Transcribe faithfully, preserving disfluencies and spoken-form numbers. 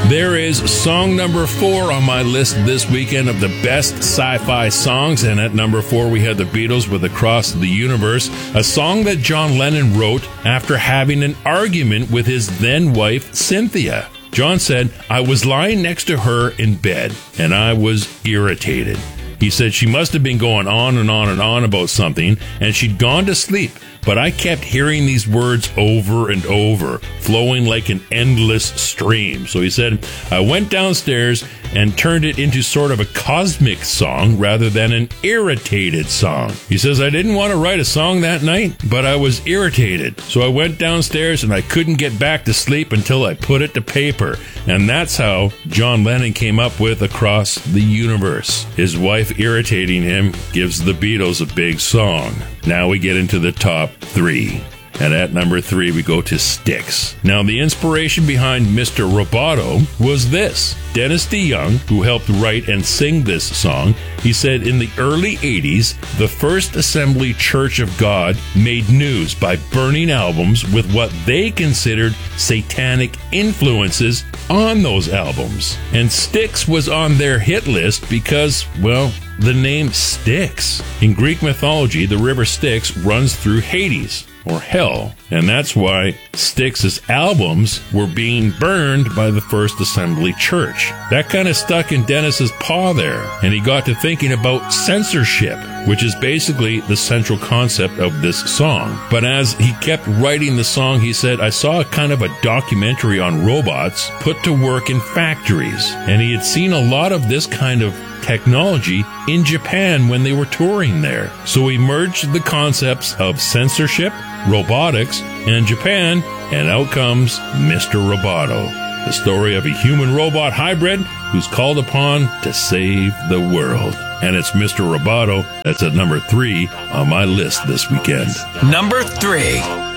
There is song number four on my list this weekend of the best sci-fi songs, and at number four we had the Beatles with Across the Universe, a song that John Lennon wrote after having an argument with his then-wife Cynthia. John said, "I was lying next to her in bed, and I was irritated." He said she must have been going on and on and on about something, and she'd gone to sleep. But I kept hearing these words over and over, flowing like an endless stream. So he said, I went downstairs and turned it into sort of a cosmic song rather than an irritated song. He says, I didn't want to write a song that night, but I was irritated. So I went downstairs and I couldn't get back to sleep until I put it to paper. And that's how John Lennon came up with Across the Universe. His wife irritating him gives the Beatles a big song. Now we get into the top three. And at number three, we go to Styx. Now, the inspiration behind Mister Roboto was this. Dennis DeYoung, who helped write and sing this song, he said in the early eighties, the First Assembly Church of God made news by burning albums with what they considered satanic influences on those albums. And Styx was on their hit list because, well, the name Styx. In Greek mythology, the river Styx runs through Hades, or hell, and that's why Styx's albums were being burned by the First Assembly Church. That kind of stuck in Dennis's paw there, and he got to thinking about censorship, which is basically the central concept of this song. But as he kept writing the song, he said, I saw a kind of a documentary on robots put to work in factories, and he had seen a lot of this kind of technology in Japan when they were touring there. So he merged the concepts of censorship, robotics, and Japan, and out comes Mister Roboto, the story of a human-robot hybrid who's called upon to save the world. And it's Mister Roboto that's at number three on my list this weekend. Number three.